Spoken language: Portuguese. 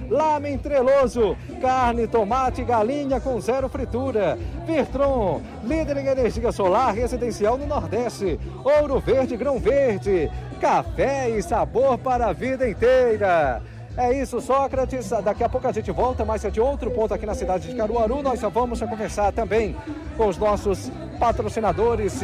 Lame Treloso, carne, tomate, galinha com zero fritura. Virtron, líder em energia solar residencial no Nordeste. Ouro Verde, Grão Verde, café e sabor para a vida inteira. É isso, Sócrates. Daqui a pouco a gente volta, mas é de outro ponto aqui na cidade de Caruaru. Nós já vamos conversar também com os nossos patrocinadores